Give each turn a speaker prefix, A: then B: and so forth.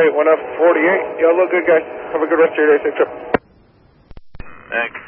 A: 1F48. Y'all look good, guys. Have a good rest of your day. Safe trip.
B: Thanks.